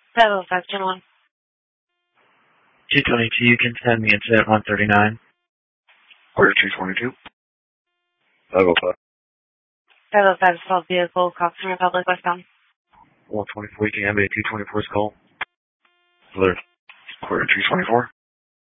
50521. 222, you can send me into 139. Order 222. 505. 505 assault vehicle, Coxton Republic, westbound. 124, you can have a 224's call. Alert. Order 224.